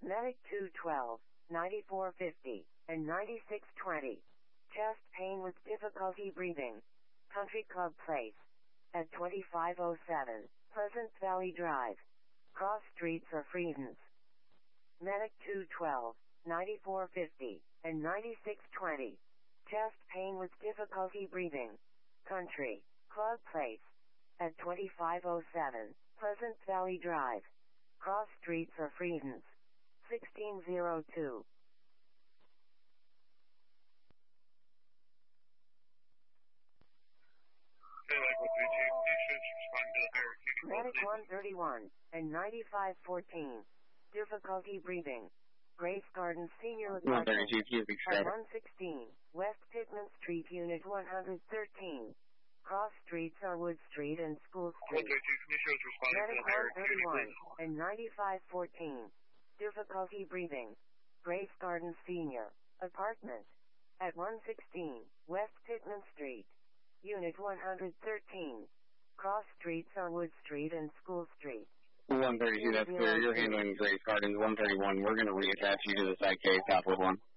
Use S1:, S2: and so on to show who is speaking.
S1: Medic 212, 9450, and 9620. Chest pain with difficulty breathing. Country Club Place. At 2507, Pleasant Valley Drive. Cross Streets or Friedens. Medic 212, 9450, and 9620. Chest pain with difficulty breathing. Country Club Place. At 2507, Pleasant Valley Drive. Cross Streets or Friedens. 1602. Medic 131, and 9514. Difficulty breathing. Grace Garden Senior Apartment. At 116, West Pittman Street, Unit 113. Cross Streets are Wood Street and School Street. Medic 131, and 9514. Difficulty breathing. Grace Garden Senior Apartment. At 116, West Pittman Street. Unit 113. Cross Streets are Wood Street and School Street.
S2: 132, that's clear. You're handling Grace Gardens. 131, we're going to reattach you to the side case, Southwood 1.